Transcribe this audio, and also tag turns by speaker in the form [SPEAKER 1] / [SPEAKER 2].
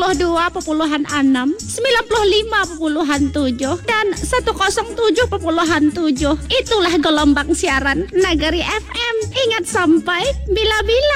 [SPEAKER 1] 92,6, 95,7, dan 107,7. Itulah gelombang siaran Nagari FM. Ingat sampai bila-bila.